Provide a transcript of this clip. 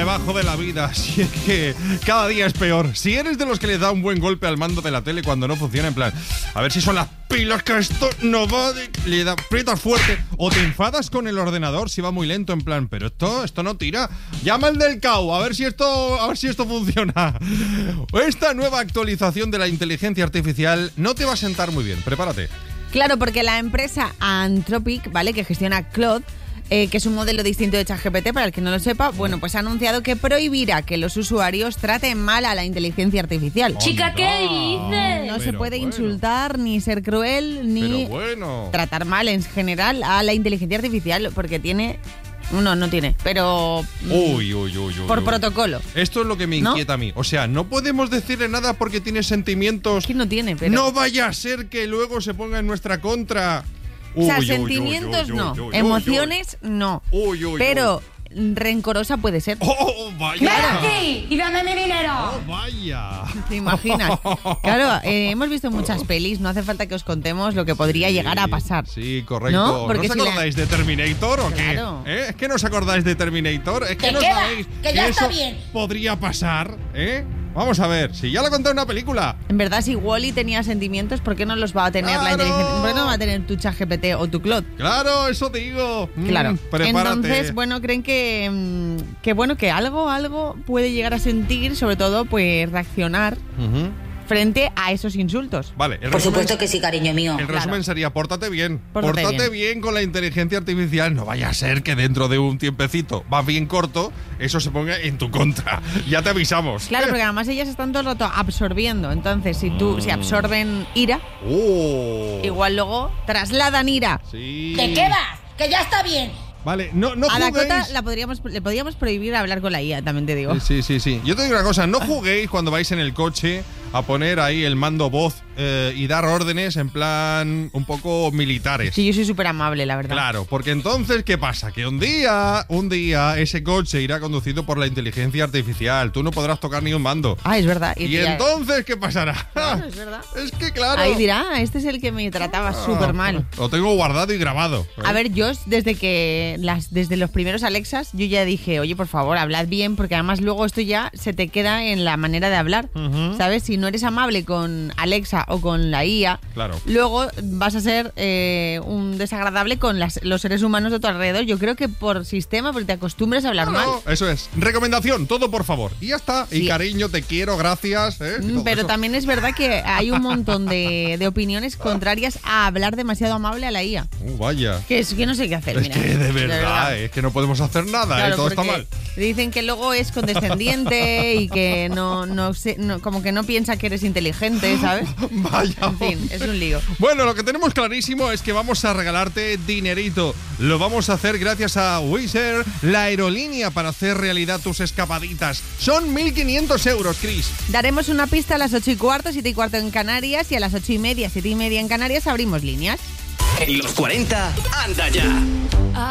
debajo de la vida. Si es que cada día es peor. Si eres de los que le da un buen golpe al mando de la tele cuando no funciona, en plan, a ver si son las pilas que esto no va, le da, aprietas fuerte, o te enfadas con el ordenador si va muy lento, en plan, pero esto no tira. Llama al del CAU, a ver si esto funciona. Esta nueva actualización de la inteligencia artificial no te va a sentar muy bien, prepárate. Claro, porque la empresa Anthropic, ¿vale?, que gestiona Claude, que es un modelo distinto de ChatGPT, para el que no lo sepa, bueno, pues ha anunciado que prohibirá que los usuarios traten mal a la inteligencia artificial. Chica, ¿qué dices? No se puede insultar, ni ser cruel, ni tratar mal en general a la inteligencia artificial, porque tiene... No tiene, pero... por protocolo. Esto es lo que me inquieta a mí. O sea, no podemos decirle nada porque tiene sentimientos... Que no tiene, pero... No vaya a ser que luego se ponga en nuestra contra. O sea, sentimientos no, emociones no. Pero... rencorosa puede ser. ¡Oh, vaya! ¡Claro! ¡Y dame mi dinero! ¡Oh, vaya! ¿Te imaginas? Claro, hemos visto muchas pelis, no hace falta que os contemos lo que podría llegar a pasar. Sí, correcto. ¿No? Porque ¿no os acordáis de Terminator o qué? ¿Es que no os acordáis de Terminator? Es que no sabéis que ya está eso bien. Podría pasar, ¿eh? Vamos a ver, si ya lo conté en una película. En verdad, si Wall-E tenía sentimientos, ¿por qué no los va a tener la inteligencia? ¿Por qué no va a tener tu ChatGPT o tu Claude? Claro, eso digo. Claro. Prepárate. Entonces, bueno, creen que algo puede llegar a sentir, sobre todo, pues reaccionar frente a esos insultos. Vale. Por supuesto que sí, cariño mío. El resumen sería, pórtate bien. Pórtate bien con la inteligencia artificial. No vaya a ser que dentro de un tiempecito, más bien corto, eso se ponga en tu contra. Ya te avisamos. Claro, porque además ellas están todo el rato absorbiendo. Entonces, si absorben ira, igual luego trasladan ira. Sí. ¿De qué vas? ¡Que ya está bien! Vale, no a juguéis. Dakota le podríamos prohibir hablar con la IA, también te digo. Sí. Yo te digo una cosa, no juguéis cuando vais en el coche a poner ahí el mando voz y dar órdenes en plan un poco militares. Sí, yo soy súper amable, la verdad. Claro, porque entonces, ¿qué pasa? Que un día ese coche irá conducido por la inteligencia artificial. Tú no podrás tocar ni un mando. Ah, es verdad. ¿Y entonces qué pasará? Claro, es verdad. Es que claro. Ahí dirá, este es el que me trataba súper mal. Lo tengo guardado y grabado. A ver, yo desde los primeros Alexas, yo ya dije, oye, por favor, hablad bien, porque además luego esto ya se te queda en la manera de hablar, ¿sabes? Si no eres amable con Alexa o con la IA, claro, luego vas a ser un desagradable con los seres humanos de tu alrededor. Yo creo que por sistema, porque te acostumbres a hablar mal. Eso es. Recomendación, todo por favor. Y ya está. Sí. Y cariño, te quiero, gracias. Pero eso. También es verdad que hay un montón de opiniones contrarias a hablar demasiado amable a la IA. Vaya. Que no sé qué hacer, mira. Es que de verdad, es que no podemos hacer nada, claro, todo está mal. Dicen que luego es condescendiente y que como que no piensa que eres inteligente, ¿sabes? Vaya. En fin, es un lío. Bueno, lo que tenemos clarísimo es que vamos a regalarte dinerito. Lo vamos a hacer gracias a Wizz Air, la aerolínea para hacer realidad tus escapaditas. Son 1.500 euros, Chris. Daremos una pista a las 8:15, 7:15 en Canarias, y a las 8:30, 7:30 en Canarias abrimos líneas. En los 40, anda ya.